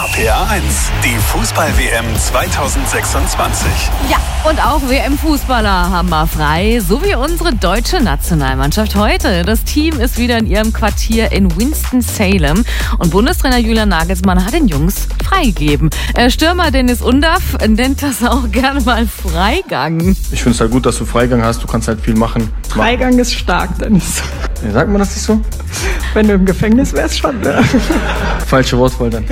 RPA 1, die Fußball-WM 2026. Ja, und auch WM-Fußballer haben mal frei, so wie unsere deutsche Nationalmannschaft heute. Das Team ist wieder in ihrem Quartier in Winston-Salem und Bundestrainer Julian Nagelsmann hat den Jungs freigegeben. Stürmer Dennis Undaff nennt das auch gerne mal Freigang. Ich finde es halt gut, dass du Freigang hast, du kannst halt viel machen. Freigang ist stark, Dennis. Ja, sagt man das nicht so? Wenn du im Gefängnis wärst, schon, ne? Falsche Wortwahl dann.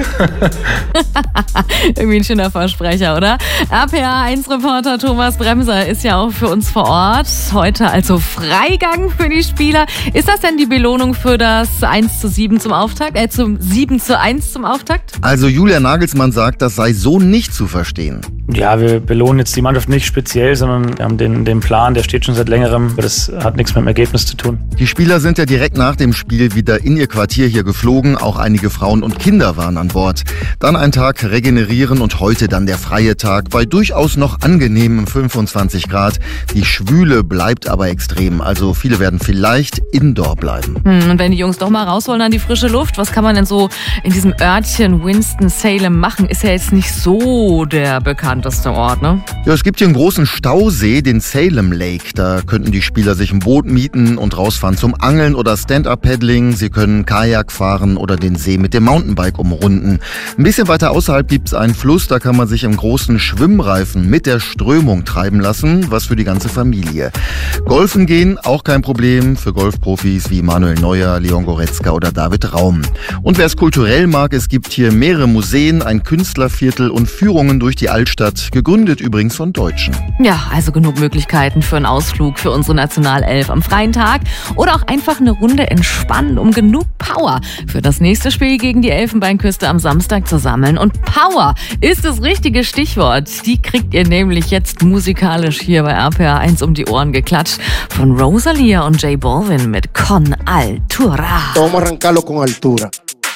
Irgendwie ein schöner Versprecher, oder? RPA1-Reporter Thomas Bremser ist ja auch für uns vor Ort. Heute also Freigang für die Spieler. Ist das denn die Belohnung für das 1:7 zum Auftakt? Zum 7:1 zum Auftakt? Also Julian Nagelsmann sagt, das sei so nicht zu verstehen. Ja, wir belohnen jetzt die Mannschaft nicht speziell, sondern wir haben den Plan, der steht schon seit längerem. Das hat nichts mit dem Ergebnis zu tun. Die Spieler sind ja direkt nach dem Spiel wieder in ihr Quartier hier geflogen. Auch einige Frauen und Kinder waren an Bord. Dann ein Tag regenerieren und heute dann der freie Tag bei durchaus noch angenehmen 25 Grad. Die Schwüle bleibt aber extrem. Also viele werden vielleicht indoor bleiben. Und wenn die Jungs doch mal raus wollen an die frische Luft, was kann man denn so in diesem Örtchen Winston-Salem machen? Ist ja jetzt nicht so der bekannteste Ort, ne? Ja, es gibt hier einen großen Stausee, den Salem Lake. Da könnten die Spieler sich ein Boot mieten und rausfahren zum Angeln oder Stand-Up-Paddling. Sie können Kajak fahren oder den See mit dem Mountainbike umrunden. Ein bisschen weiter außerhalb gibt es einen Fluss, da kann man sich im großen Schwimmreifen mit der Strömung treiben lassen, was für die ganze Familie. Golfen gehen, auch kein Problem für Golfprofis wie Manuel Neuer, Leon Goretzka oder David Raum. Und wer es kulturell mag, es gibt hier mehrere Museen, ein Künstlerviertel und Führungen durch die Altstadt, gegründet übrigens von Deutschen. Ja, also genug Möglichkeiten für einen Ausflug für unsere Nationalelf am freien Tag oder auch einfach eine Runde entspannen, um genug Power für das nächste Spiel gegen die Elfenbeinküste am Samstag zu sammeln. Und Power ist das richtige Stichwort. Die kriegt ihr nämlich jetzt musikalisch hier bei RPA 1 um die Ohren geklatscht von Rosalia und J Balvin mit Con Altura. Vamos a arrancarlo con altura.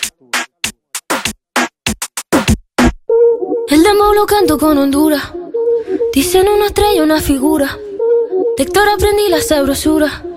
El dembow lo canto con Honduras. Dicen una estrella, una figura. De Héctor aprendí la sabrosura.